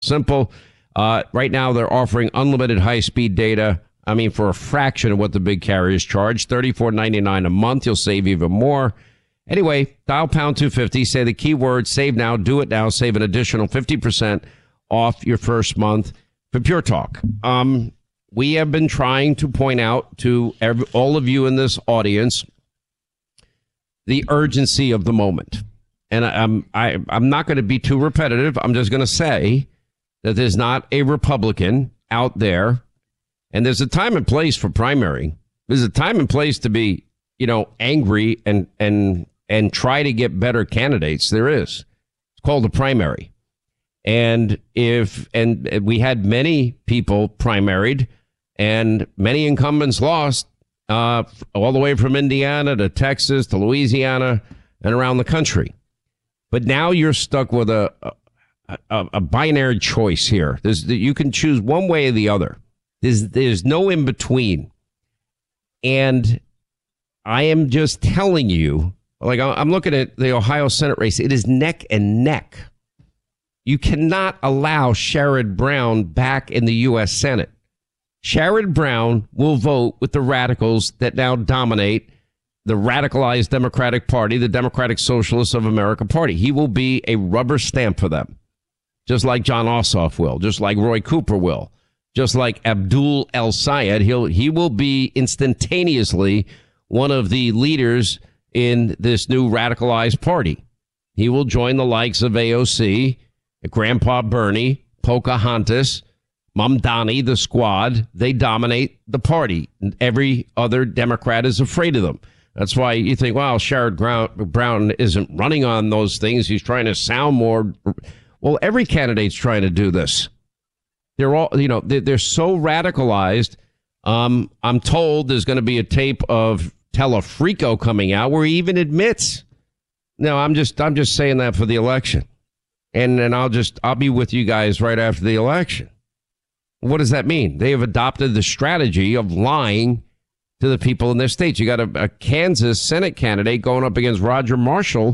simple. Right now, they're offering unlimited high-speed data. I mean, for a fraction of what the big carriers charge, $34.99 a month. You'll save even more. Anyway, dial pound 250, say the keyword save now, do it now, save an additional 50% off your first month for Pure Talk. We have been trying to point out to all of you in this audience the urgency of the moment. And I'm not going to be too repetitive. I'm just going to say that there's not a Republican out there, and there's a time and place for primary. There's a time and place to be, angry and try to get better candidates. There is. It's called a primary. And we had many people primaried, and many incumbents lost, all the way from Indiana to Texas to Louisiana and around the country. But now you're stuck with a binary choice here. You can choose one way or the other. There's no in between. And I am just telling you, like, I'm looking at the Ohio Senate race. It is neck and neck. You cannot allow Sherrod Brown back in the U.S. Senate. Sherrod Brown will vote with the radicals that now dominate the radicalized Democratic Party, the Democratic Socialists of America Party. He will be a rubber stamp for them, just like John Ossoff will, just like Roy Cooper will, just like Abdul El-Sayed. He will be instantaneously one of the leaders in this new radicalized party. He will join the likes of AOC, Grandpa Bernie, Pocahontas, Mamdani, the Squad. They dominate the party. Every other Democrat is afraid of them. That's why you think, well, Sherrod Brown isn't running on those things. He's trying to sound more. Well, every candidate's trying to do this. They're all, they're so radicalized. I'm told there's going to be a tape of Telefrico coming out where he even admits. No, I'm just saying that for the election. And then I'll be with you guys right after the election. What does that mean? They have adopted the strategy of lying to the people in their states. You got a Kansas Senate candidate going up against Roger Marshall,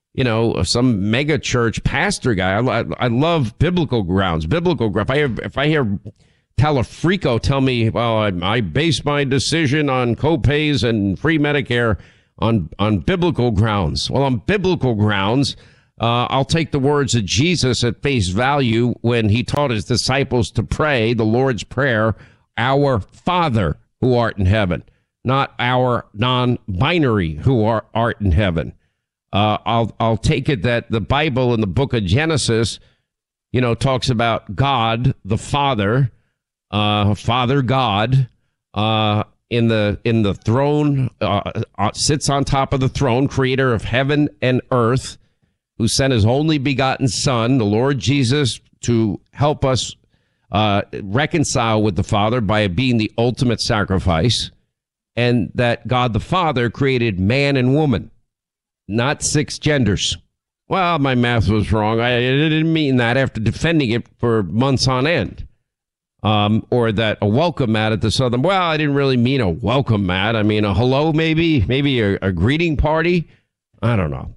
some mega church pastor guy. I love biblical grounds. If I hear Telefrico tell me, well, I base my decision on co-pays and free Medicare on biblical grounds. Well, on biblical grounds, I'll take the words of Jesus at face value when he taught his disciples to pray the Lord's Prayer, our Father who art in heaven, not our non-binary who art in heaven. I'll take it that the Bible in the book of Genesis, talks about God, the Father, Father God, in the throne, sits on top of the throne, creator of heaven and earth, who sent his only begotten Son, the Lord Jesus, to help us reconcile with the Father by being the ultimate sacrifice, and that God the Father created man and woman, not 6 genders. Well, my math was wrong. I didn't mean that after defending it for months on end. Or that a welcome mat at the Southern. Well, I didn't really mean a welcome mat. I mean a hello, maybe a greeting party. I don't know.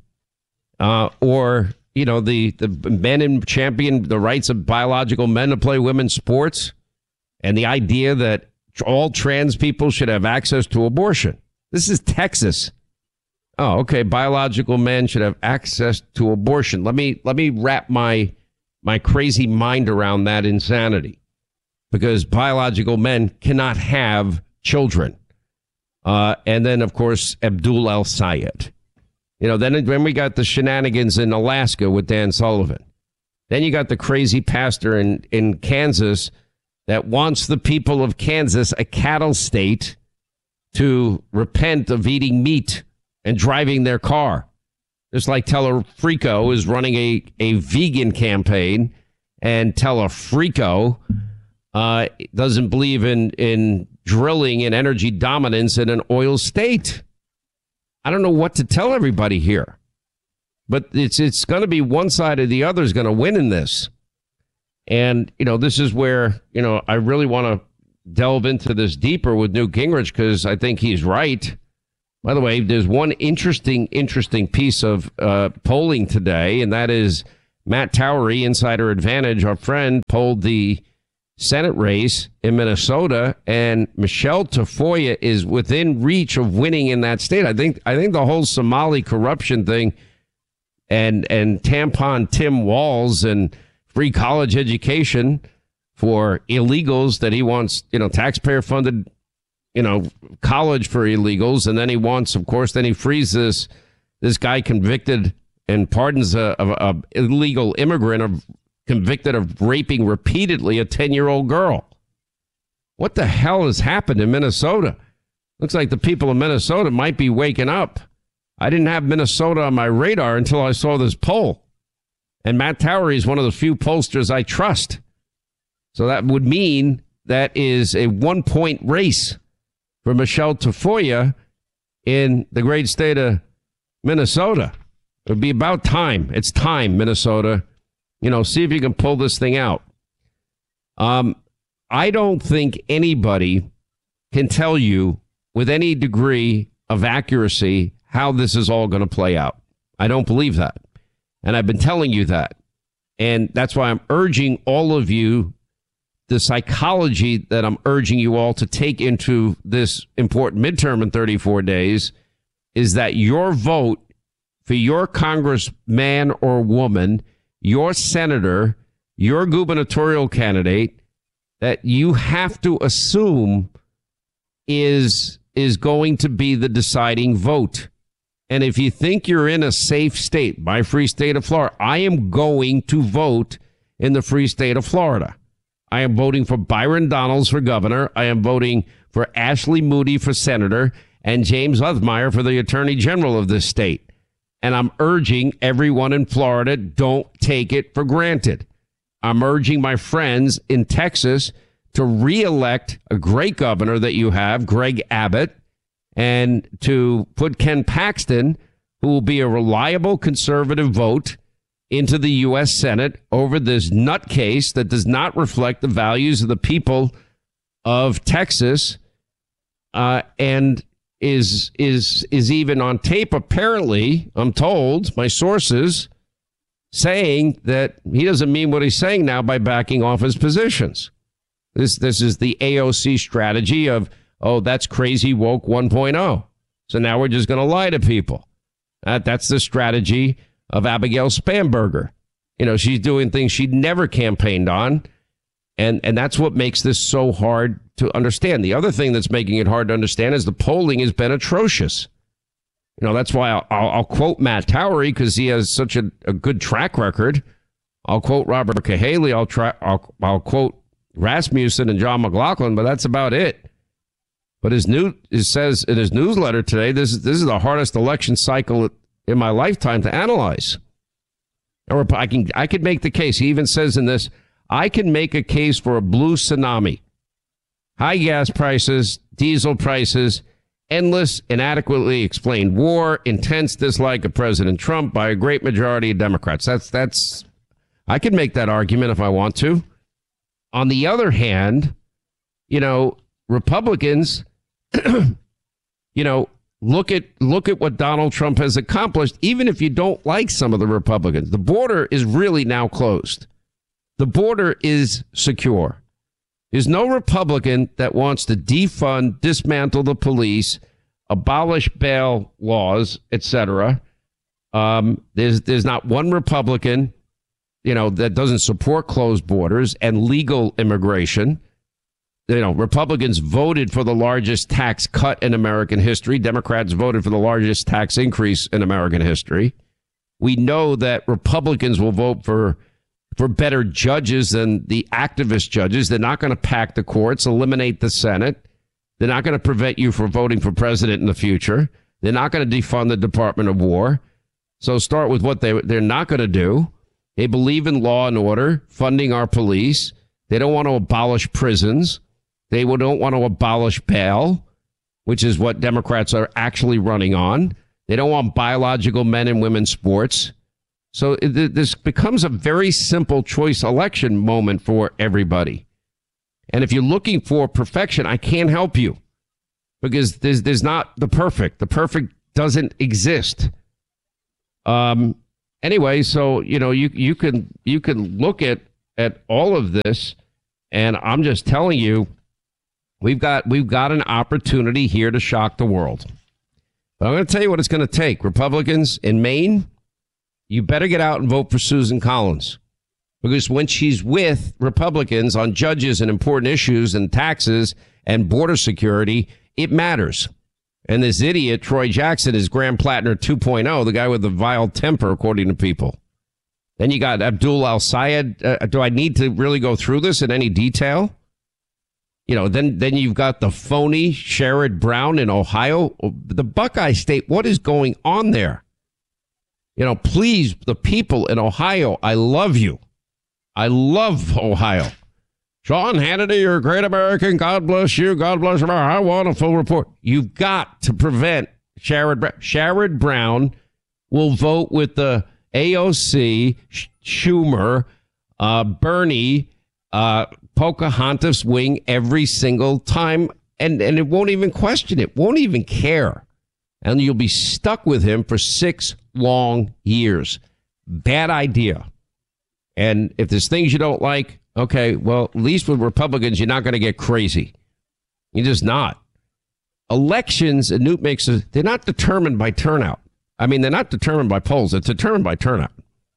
Or, the men in champion the rights of biological men to play women's sports, and the idea that all trans people should have access to abortion. This is Texas. Oh, okay. Biological men should have access to abortion. Let me wrap my crazy mind around that insanity, because biological men cannot have children. And then, of course, Abdul El-Sayed. Then we got the shenanigans in Alaska with Dan Sullivan. Then you got the crazy pastor in Kansas that wants the people of Kansas, a cattle state, to repent of eating meat and driving their car. Just like Telefrico is running a vegan campaign, and Telefrico doesn't believe in drilling and energy dominance in an oil state. I don't know what to tell everybody here, but it's going to be one side or the other is going to win in this. And, this is where, I really want to delve into this deeper with Newt Gingrich, because I think he's right. By the way, there's one interesting piece of polling today, and that is Matt Towery, Insider Advantage, our friend, polled the Senate race in Minnesota, and Michelle Tafoya is within reach of winning in that state. I think the whole Somali corruption thing and tampon Tim Walz and free college education for illegals that he wants, taxpayer funded, college for illegals. And then he wants, of course, then he frees this guy convicted and pardons a illegal immigrant convicted of raping repeatedly a 10-year-old girl. What the hell has happened in Minnesota? Looks like the people of Minnesota might be waking up. I didn't have Minnesota on my radar until I saw this poll. And Matt Towery is one of the few pollsters I trust. So that would mean that is a 1-point race for Michelle Tafoya in the great state of Minnesota. It would be about time. It's time, Minnesota. See if you can pull this thing out. I don't think anybody can tell you with any degree of accuracy how this is all going to play out. I don't believe that. And I've been telling you that. And that's why I'm urging all of you, the psychology that I'm urging you all to take into this important midterm in 34 days is that your vote for your congressman or woman, your senator, your gubernatorial candidate, that you have to assume is going to be the deciding vote. And if you think you're in a safe state, my free state of Florida, I am going to vote in the free state of Florida. I am voting for Byron Donalds for governor. I am voting for Ashley Moody for senator and James Othmeyer for the attorney general of this state. And I'm urging everyone in Florida, don't take it for granted. I'm urging my friends in Texas to reelect a great governor that you have, Greg Abbott, and to put Ken Paxton, who will be a reliable conservative vote, into the U.S. Senate over this nutcase that does not reflect the values of the people of Texas, and is even on tape, apparently, I'm told, my sources, saying that he doesn't mean what he's saying now by backing off his positions. This is the AOC strategy of, oh, that's crazy woke 1.0. So now we're just going to lie to people. That's the strategy of Abigail Spanberger. She's doing things she'd never campaigned on. And that's what makes this so hard to understand. The other thing that's making it hard to understand is the polling has been atrocious. That's why I'll quote Matt Towery, because he has such a good track record. I'll quote Robert Cahaley. I'll quote Rasmussen and John McLaughlin, but that's about it. But it says in his newsletter today, this is the hardest election cycle in my lifetime to analyze. Or I could make the case. He even says in this, I can make a case for a blue tsunami. High gas prices, diesel prices, endless, inadequately explained war, intense dislike of President Trump by a great majority of Democrats. That's I could make that argument if I want to. On the other hand, Republicans, look at what Donald Trump has accomplished, even if you don't like some of the Republicans. The border is really now closed. The border is secure. There's no Republican that wants to defund, dismantle the police, abolish bail laws, etc. There's not one Republican, that doesn't support closed borders and legal immigration. Republicans voted for the largest tax cut in American history. Democrats voted for the largest tax increase in American history. We know that Republicans will vote for better judges than the activist judges. They're not going to pack the courts, eliminate the Senate. They're not going to prevent you from voting for president in the future. They're not going to defund the Department of War. So start with what they're not going to do. They believe in law and order, funding our police. They don't want to abolish prisons. They don't want to abolish bail, which is what Democrats are actually running on. They don't want biological men and women's sports. So this becomes a very simple choice election moment for everybody. And if you're looking for perfection, I can't help you, because there's not the perfect. The perfect doesn't exist. And Anyway, so you can look at all of this, and I'm just telling you, we've got an opportunity here to shock the world. But I'm going to tell you what it's going to take. Republicans in Maine, you better get out and vote for Susan Collins, because when she's with Republicans on judges and important issues and taxes and border security, it matters. And this idiot, Troy Jackson, is Graham Plattner 2.0, the guy with the vile temper, according to people. Then you got Abdul al-Sayed. Do I need to really go through this in any detail? Then you've got the phony Sherrod Brown in Ohio, the Buckeye State. What is going on there? Please, the people in Ohio, I love you. I love Ohio. Sean Hannity, you're a great American. God bless you. God bless America. I want a full report. You've got to prevent Sherrod Brown. Sherrod Brown will vote with the AOC, Schumer, Bernie, Pocahontas wing every single time, and it won't even question it, won't even care. And you'll be stuck with him for 6 long years. Bad idea. And if there's things you don't like, okay, well, at least with Republicans, you're not going to get crazy. You're just not. Elections, and Newt makes it, they're not determined by turnout. I mean, they're not determined by polls. It's determined by turnout.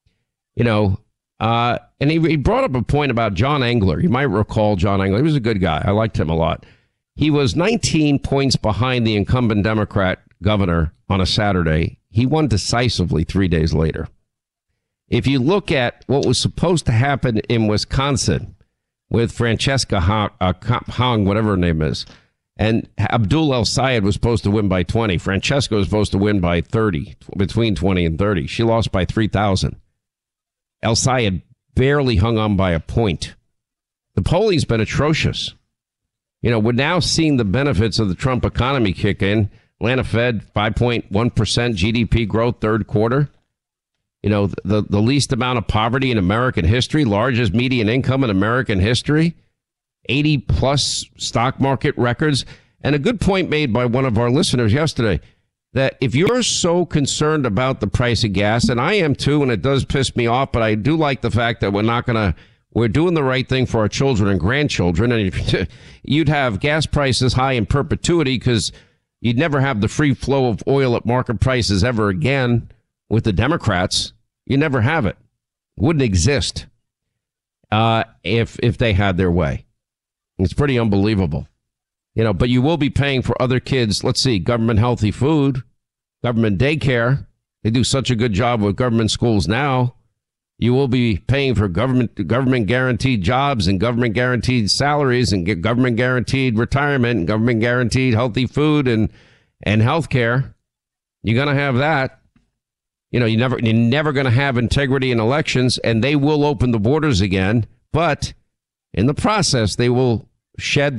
And he brought up a point about John Engler. You might recall John Engler. He was a good guy. I liked him a lot. He was 19 points behind the incumbent Democrat governor on a Saturday. He won decisively 3 days later. If you look at what was supposed to happen in Wisconsin with Francesca Hong, whatever her name is, and Abdul al-Sayed was supposed to win by 20. Francesca was supposed to win by 30, between 20 and 30. She lost by 3,000. El-Sayed barely hung on by a point. The polling's been atrocious. We're now seeing the benefits of the Trump economy kick in. Atlanta Fed, 5.1% GDP growth third quarter. The least amount of poverty in American history, largest median income in American history, 80 plus stock market records. And a good point made by one of our listeners yesterday, that if you're so concerned about the price of gas, and I am too, and it does piss me off, but I do like the fact that we're doing the right thing for our children and grandchildren. And you'd have gas prices high in perpetuity because you'd never have the free flow of oil at market prices ever again with the Democrats. You never have it. Wouldn't exist if they had their way. It's pretty unbelievable. But you will be paying for other kids. Let's see, government healthy food, government daycare. They do such a good job with government schools now. You will be paying for government guaranteed jobs and government guaranteed salaries and government guaranteed retirement and government guaranteed healthy food and health care. You're going to have that. You're never going to have integrity in elections, and they will open the borders again. But in the process, they will shred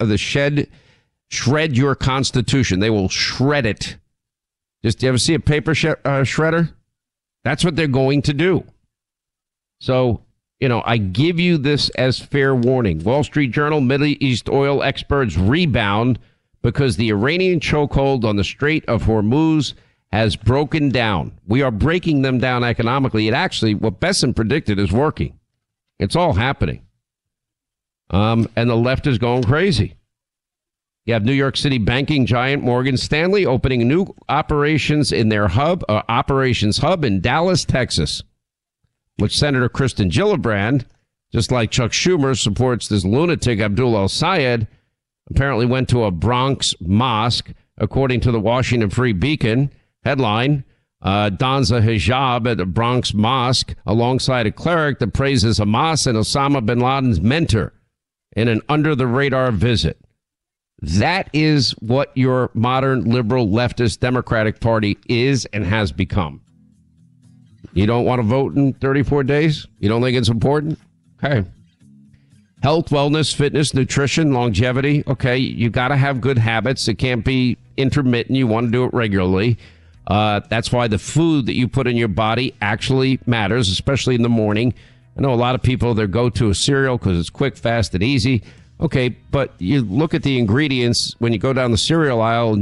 your Constitution. They will shred it. You ever see a paper shredder? That's what they're going to do. So, I give you this as fair warning. Wall Street Journal, Middle East oil experts rebound because the Iranian chokehold on the Strait of Hormuz has broken down. We are breaking them down economically. It actually, what Besson predicted, is working. It's all happening. And the left is going crazy. You have New York City banking giant Morgan Stanley opening new operations in their operations hub in Dallas, Texas, which Senator Kristen Gillibrand, just like Chuck Schumer, supports this lunatic Abdul al-Sayed, apparently went to a Bronx mosque, according to the Washington Free Beacon. Headline, dons a hijab at the Bronx mosque alongside a cleric that praises Hamas and Osama bin Laden's mentor in an under-the-radar visit. That is what your modern liberal leftist Democratic Party is and has become. You don't want to vote in 34 days? You don't think it's important? Okay. Health, wellness, fitness, nutrition, longevity. Okay, you got to have good habits. It can't be intermittent. You want to do it regularly. That's why the food that you put in your body actually matters, especially in the morning. I know a lot of people, their go-to is cereal because it's quick, fast, and easy. Okay, but you look at the ingredients when you go down the cereal aisle and you're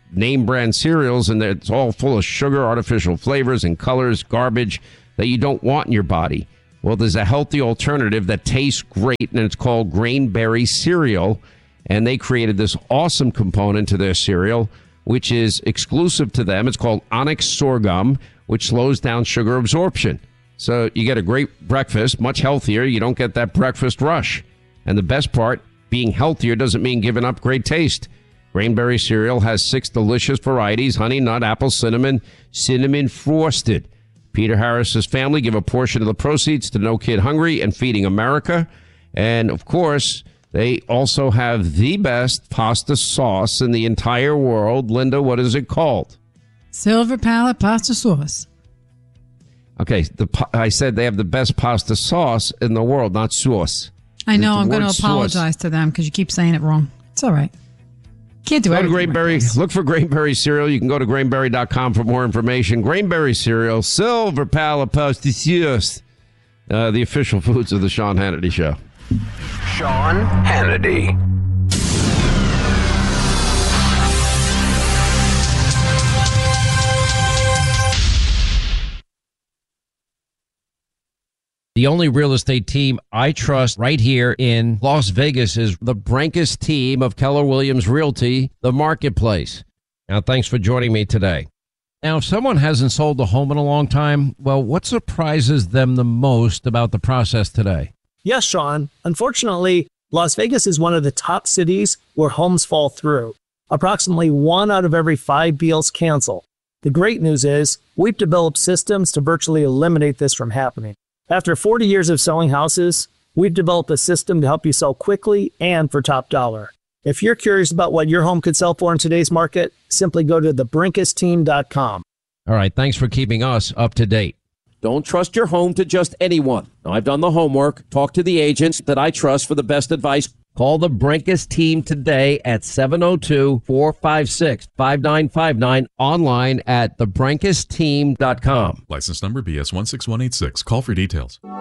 name brand cereals, and it's all full of sugar, artificial flavors, and colors, garbage that you don't want in your body. Well, there's a healthy alternative that tastes great, and it's called Grainberry cereal. And they created this awesome component to their cereal, which is exclusive to them. It's called Onyx Sorghum, which slows down sugar absorption. So you get a great breakfast, much healthier. You don't get that breakfast rush. And the best part, being healthier doesn't mean giving up great taste. Grainberry cereal has 6 delicious varieties: honey, nut, apple, cinnamon, cinnamon frosted. Peter Harris's family give a portion of the proceeds to No Kid Hungry and Feeding America. And, of course, they also have the best pasta sauce in the entire world. Linda, what is it called? Silver Palate Pasta Sauce. Okay, I said they have the best pasta sauce in the world, not sauce. I know, I'm going to apologize to them because you keep saying it wrong. It's all right. Can't do everything. Go to Grainberry. Look for Grainberry cereal. You can go to grainberry.com for more information. Grainberry cereal, Silver Palate Pasta Sauce, the official foods of the Sean Hannity Show. Sean Hannity. The only real estate team I trust right here in Las Vegas is the Brinkus team of Keller Williams Realty, the marketplace. Now, thanks for joining me today. Now, if someone hasn't sold a home in a long time, well, what surprises them the most about the process today? Yes, Sean. Unfortunately, Las Vegas is one of the top cities where homes fall through. Approximately 1 out of every 5 deals cancel. The great news is we've developed systems to virtually eliminate this from happening. After 40 years of selling houses, we've developed a system to help you sell quickly and for top dollar. If you're curious about what your home could sell for in today's market, simply go to thebrinkesteam.com. All right, thanks for keeping us up to date. Don't trust your home to just anyone. I've done the homework. Talk to the agents that I trust for the best advice. Call the Brinkus team today at 702-456-5959, online at thebrinkesteam.com. License number BS 16186. Call for details.